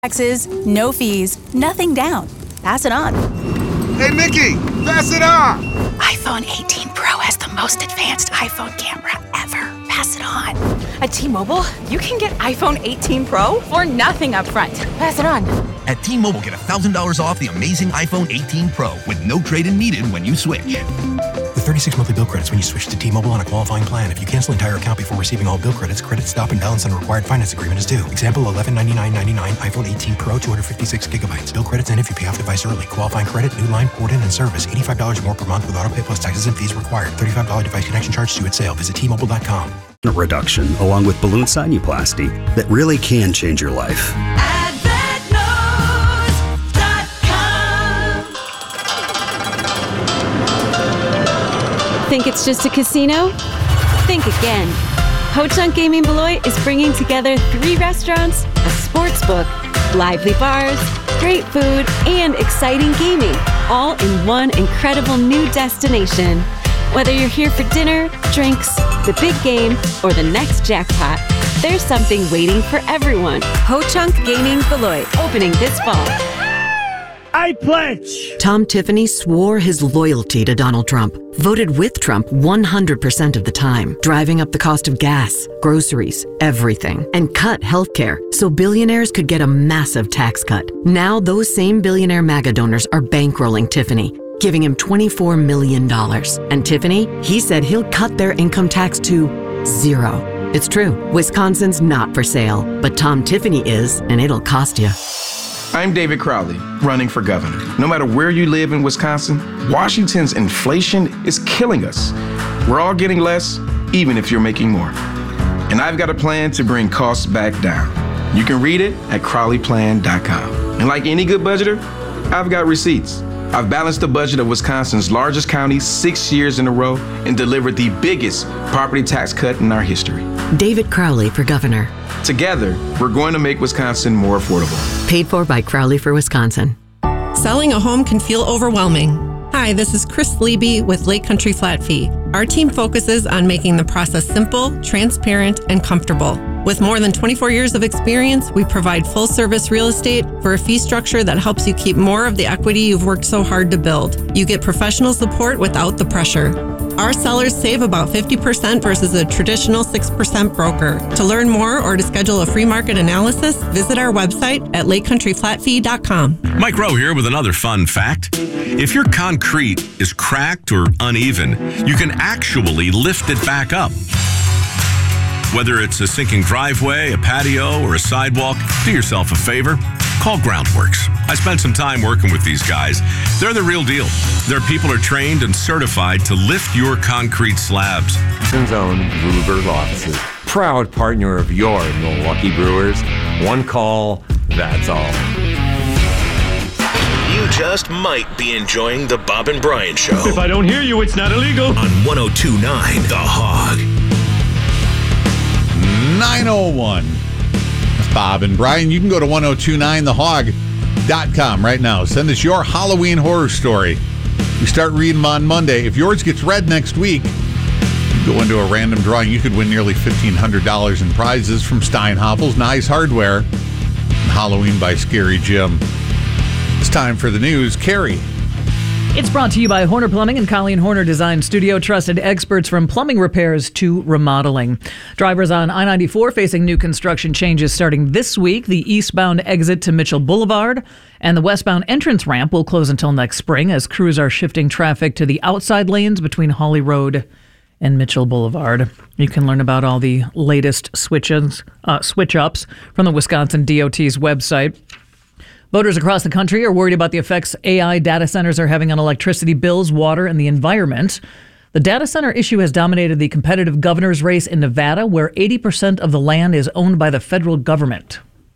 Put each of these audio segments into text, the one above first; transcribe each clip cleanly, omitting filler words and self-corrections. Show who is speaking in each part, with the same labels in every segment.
Speaker 1: taxes, no fees, nothing down. Pass it on.
Speaker 2: Hey, Mickey, pass it on.
Speaker 1: iPhone 18 Pro has the most advanced iPhone camera ever. Pass it on.
Speaker 3: At T-Mobile, you can get iPhone 18 Pro for nothing up front. Pass it on.
Speaker 4: At T-Mobile, get $1,000 off the amazing iPhone 18 Pro with no trade-in needed when you switch.
Speaker 5: With 36 monthly bill credits when you switch to T-Mobile on a qualifying plan. If you cancel entire account before receiving all bill credits, credit stop and balance on a required finance agreement is due. Example, $1199.99 iPhone 18 Pro, 256 gigabytes. Bill credits end if you pay off device early. Qualifying credit, new line, port in, and service. $85 more per month with autopay plus taxes and fees required. $35 device connection charge due at sale. Visit T-Mobile.com.
Speaker 6: Reduction, along with balloon sinuplasty, that really can change your life.
Speaker 7: Think it's just a casino? Think again. Ho-Chunk Gaming Beloit is bringing together 3 restaurants, a sports book, lively bars, great food, and exciting gaming, all in one incredible new destination. Whether you're here for dinner, drinks, the big game, or the next jackpot, there's something waiting for everyone. Ho-Chunk Gaming Beloit, opening this fall.
Speaker 8: I pledge!
Speaker 9: Tom Tiffany swore his loyalty to Donald Trump, voted with Trump 100% of the time, driving up the cost of gas, groceries, everything, and cut healthcare so billionaires could get a massive tax cut. Now those same billionaire MAGA donors are bankrolling Tiffany, giving him $24 million. And Tiffany, he said he'll cut their income tax to 0. It's true, Wisconsin's not for sale, but Tom Tiffany is, and it'll cost you.
Speaker 10: I'm David Crowley, running for governor. No matter where you live in Wisconsin, Washington's inflation is killing us. We're all getting less, even if you're making more. And I've got a plan to bring costs back down. You can read it at crowleyplan.com. And like any good budgeter, I've got receipts. I've balanced the budget of Wisconsin's largest county 6 years in a row and delivered the biggest property tax cut in our history.
Speaker 9: David Crowley for governor.
Speaker 10: Together, we're going to make Wisconsin more affordable.
Speaker 9: Paid for by Crowley for Wisconsin.
Speaker 11: Selling a home can feel overwhelming. Hi, this is Chris Leby with Lake Country Flat Fee. Our team focuses on making the process simple, transparent, and comfortable. With more than 24 years of experience, we provide full-service real estate for a fee structure that helps you keep more of the equity you've worked so hard to build. You get professional support without the pressure. Our sellers save about 50% versus a traditional 6% broker. To learn more or to schedule a free market analysis, visit our website at lakecountryflatfee.com.
Speaker 12: Mike Rowe here with another fun fact. If your concrete is cracked or uneven, you can actually lift it back up. Whether it's a sinking driveway, a patio, or a sidewalk, do yourself a favor. Call Groundworks. I spent some time working with these guys. They're the real deal. Their people are trained and certified to lift your concrete slabs.
Speaker 13: Own Ruberg offices. Proud partner of your Milwaukee Brewers. One call, that's all.
Speaker 14: You just might be enjoying the Bob and Brian Show.
Speaker 8: If I don't hear you, it's not illegal.
Speaker 14: On 102.9 The Hog.
Speaker 15: 9:01. It's Bob and Brian. You can go to 1029thehog.com right now. Send us your Halloween horror story. We start reading them on Monday. If yours gets read next week, you go into a random drawing. You could win nearly $1,500 in prizes from Steinhafels, Nice Hardware, and Halloween by Scary Jim. It's time for the news. Carrie.
Speaker 16: It's brought to you by Horner Plumbing and Colleen Horner Design Studio, trusted experts from plumbing repairs to remodeling. Drivers on I-94 facing new construction changes starting this week. The eastbound exit to Mitchell Boulevard and the westbound entrance ramp will close until next spring as crews are shifting traffic to the outside lanes between Hawley Road and Mitchell Boulevard. You can learn about all the latest switch-ups from the Wisconsin DOT's website. Voters across the country are worried about the effects AI data centers are having on electricity bills, water, and the environment. The data center issue has dominated the competitive governor's race in Nevada, where 80% of the land is owned by the federal government.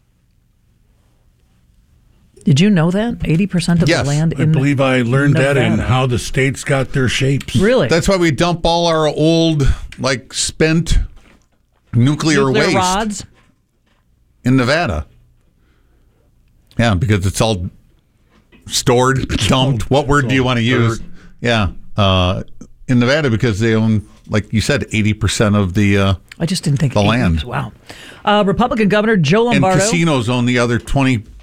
Speaker 16: Did you know that? 80% of the land in Nevada?
Speaker 17: I believe I learned that in How the States Got Their Shapes.
Speaker 16: Really?
Speaker 15: That's why we dump all our old, spent nuclear waste
Speaker 16: rods
Speaker 15: in Nevada. Yeah, because it's all stored, dumped. What word do you want to use? Yeah. In Nevada, because they own, like you said, 80% of the
Speaker 16: I just didn't think
Speaker 15: the land.
Speaker 16: Wow. Republican Governor Joe Lombardo.
Speaker 15: And casinos own the other 20